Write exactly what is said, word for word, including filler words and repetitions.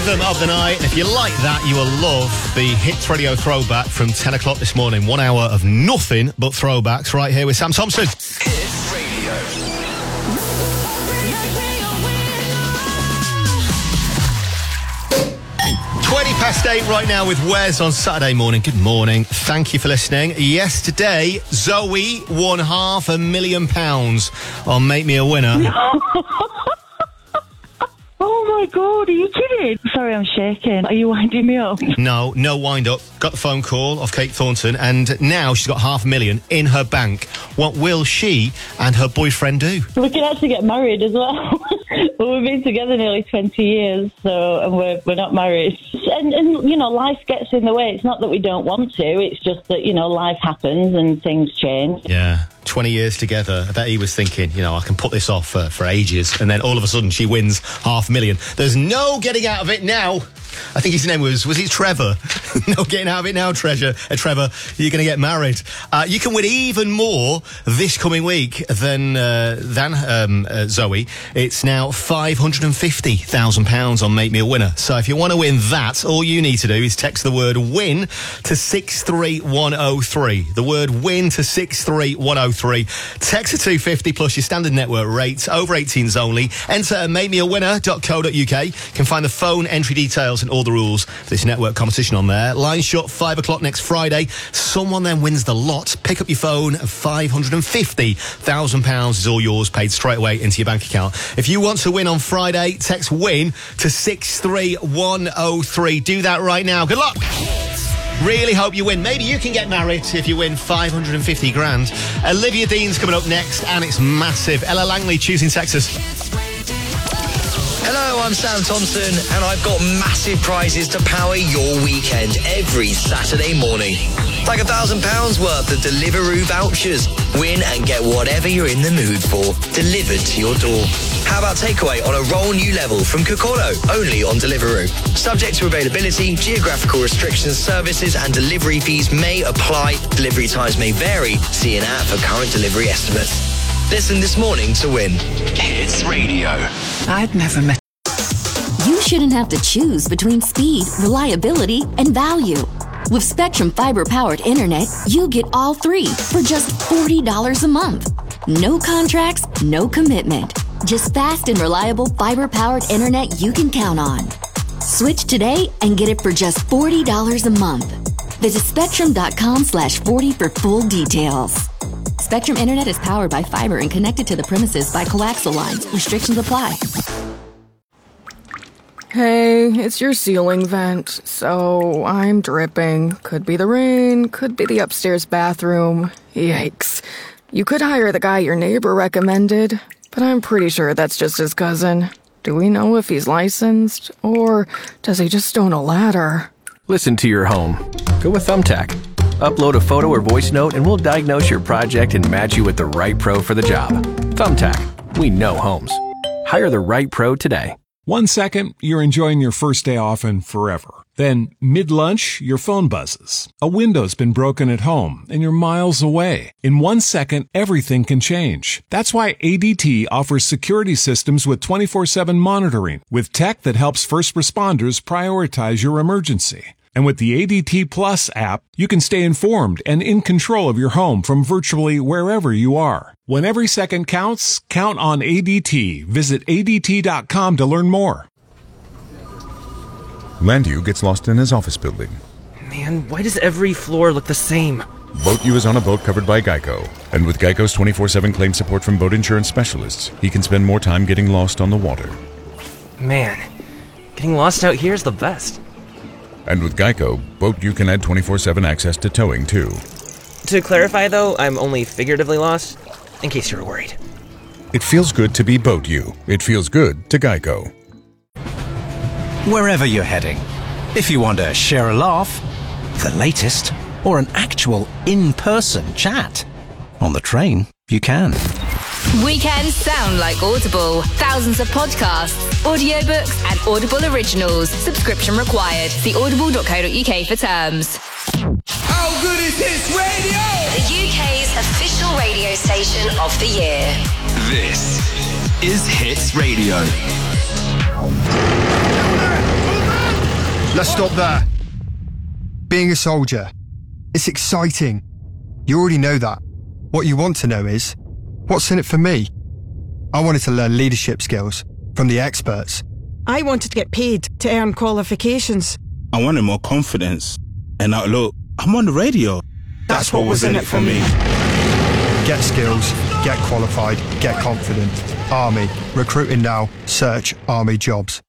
Rhythm of the night. And if you like that, you will love the Hits Radio throwback from ten o'clock this morning. One hour of nothing but throwbacks right here with Sam Thompson. Hits Radio. twenty past eight right now with Wes on Saturday morning. Good morning. Thank you for listening. Yesterday, Zoe won half a million pounds on Make Me a Winner. Oh my God, are you kidding? Sorry, I'm shaking. Are you winding me up? No, no wind up. Got the phone call of Kate Thornton, and now she's got half a million in her bank. What will she and her boyfriend do? We can actually get married as well. Well, we've been together nearly twenty years, so and we're we're not married. And, and, you know, life gets in the way. It's not that we don't want to. It's just that, you know, life happens and things change. Yeah. twenty years together. I bet he was thinking, you know, I can put this off for, for ages. And then all of a sudden she wins half a million. There's no getting out of it now. I think his name was, was it Trevor? No getting out of it now, Treasure. Uh, Trevor, you're going to get married. Uh, you can win even more this coming week than uh, than um, uh, Zoe. It's now five hundred fifty thousand pounds on Make Me a Winner. So if you want to win that, all you need to do is text the word WIN to six three one oh three. The word WIN to six three one oh three. Text to two fifty plus your standard network rates, over eighteens only. Enter at make me a winner dot co dot uk. You can find the phone entry details and all the rules for this network competition on there. Line shut five o'clock next Friday. Someone then wins the lot. Pick up your phone. five hundred fifty thousand pounds is all yours, paid straight away into your bank account. If you want to win on Friday, text WIN to six three one oh three. Do that right now. Good luck. Really hope you win. Maybe you can get married if you win five hundred fifty grand. Olivia Dean's coming up next, and it's massive. Ella Langley choosing Texas. Hello, I'm Sam Thompson, and I've got massive prizes to power your weekend every Saturday morning. Like a thousand pounds worth of Deliveroo vouchers. Win and get whatever you're in the mood for delivered to your door. How about takeaway on a roll new level from Kokoro, only on Deliveroo? Subject to availability, geographical restrictions, services and delivery fees may apply. Delivery times may vary. See an app for current delivery estimates. Listen this morning to win. Hits Radio. I've never met... You shouldn't have to choose between speed, reliability, and value. With Spectrum Fiber-powered internet, you get all three for just forty dollars a month. No contracts, no commitment. Just fast and reliable fiber-powered internet you can count on. Switch today and get it for just forty dollars a month. Visit spectrum.com slash 40 for full details. Spectrum Internet is powered by fiber and connected to the premises by coaxial lines. Restrictions apply. Hey, it's your ceiling vent, so I'm dripping. Could be the rain, could be the upstairs bathroom. Yikes. You could hire the guy your neighbor recommended, but I'm pretty sure that's just his cousin. Do we know if he's licensed, or does he just own a ladder? Listen to your home. Go with Thumbtack. Upload a photo or voice note and we'll diagnose your project and match you with the right pro for the job. Thumbtack. We know homes. Hire the right pro today. One second, you're enjoying your first day off and forever. Then, mid-lunch, your phone buzzes. A window's been broken at home and you're miles away. In one second, everything can change. That's why A D T offers security systems with twenty-four seven monitoring, with tech that helps first responders prioritize your emergency. And with the A D T Plus app, you can stay informed and in control of your home from virtually wherever you are. When every second counts, count on A D T. Visit A D T dot com to learn more. Landu gets lost in his office building. Man, why does every floor look the same? BoatU is on a boat covered by Geico. And with Geico's twenty-four seven claim support from boat insurance specialists, he can spend more time getting lost on the water. Man, getting lost out here is the best. And with Geico, BoatU can add twenty-four seven access to towing, too. To clarify, though, I'm only figuratively lost, in case you were worried. It feels good to be BoatU. It feels good to Geico. Wherever you're heading, if you want to share a laugh, the latest, or an actual in-person chat, on the train, you can. Weekends sound like Audible. Thousands of podcasts, audiobooks, and Audible originals. Subscription required. See audible dot co dot uk for terms. How good is Hits Radio? The U K's official radio station of the year. This is Hits Radio. Let's stop there. Being a soldier, it's exciting. You already know that. What you want to know is, what's in it for me? I wanted to learn leadership skills from the experts. I wanted to get paid to earn qualifications. I wanted more confidence. And now look, I'm on the radio. That's, That's what, what was in it for me. Get skills, get qualified, get confident. Army. Recruiting now. Search Army jobs.